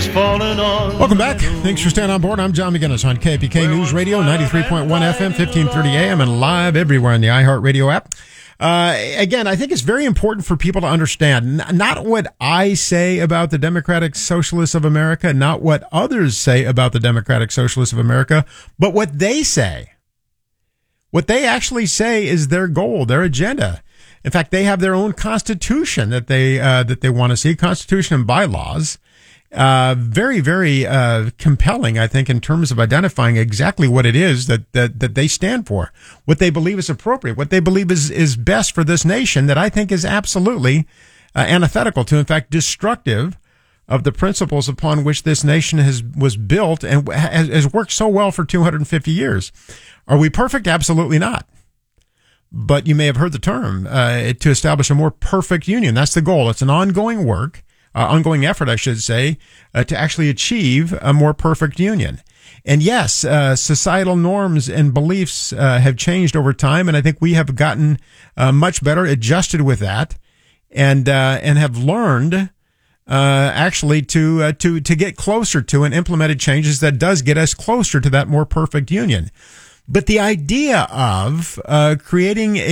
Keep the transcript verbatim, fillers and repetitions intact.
Welcome back. Thanks for staying on board. I'm John McGinnis on K P K News Radio, ninety-three point one F M, fifteen thirty A M, and live everywhere in the iHeartRadio app. Uh, again, I think it's very important for people to understand n- not what I say about the Democratic Socialists of America, not what others say about the Democratic Socialists of America, but what they say. What they actually say is their goal, their agenda. In fact, they have their own constitution that they uh, that they want to see, constitution and bylaws. Uh, very, very, uh, compelling, I think, in terms of identifying exactly what it is that, that, that they stand for, what they believe is appropriate, what they believe is, is best for this nation that I think is absolutely, uh, antithetical to, in fact, destructive of the principles upon which this nation has, was built and has, has worked so well for two hundred fifty years. Are we perfect? Absolutely not. But you may have heard the term, uh, to establish a more perfect union. That's the goal. It's an ongoing work. Uh, ongoing effort, I should say, uh, to actually achieve a more perfect union. And yes, uh, societal norms and beliefs uh, have changed over time, and I think we have gotten uh, much better, adjusted with that, and uh, and have learned uh, actually to uh, to to get closer to and implemented changes that does get us closer to that more perfect union. But the idea of uh, creating a